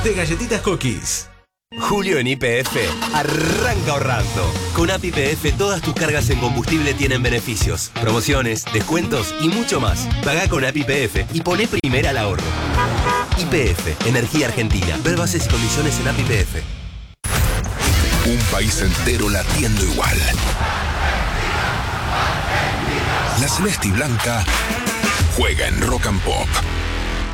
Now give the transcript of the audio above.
de galletitas Cookies. Julio en YPF arranca ahorrando. Con App YPF todas tus cargas en combustible tienen beneficios, promociones, descuentos y mucho más. Pagá con App YPF y poné primera al ahorro. YPF, Energía Argentina. Ver bases y condiciones en App YPF. Un país entero latiendo igual. La celeste y blanca juega en Rock and Pop.